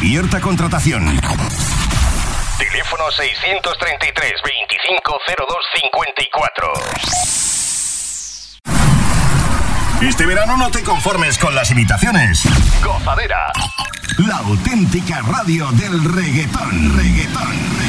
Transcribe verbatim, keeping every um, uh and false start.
Abierta a contratación. Teléfono seiscientos treinta y tres, veinticinco cero dos cincuenta y cuatro. Este verano no te conformes con las imitaciones. Gozadera. La auténtica radio del reggaetón. Reggaetón.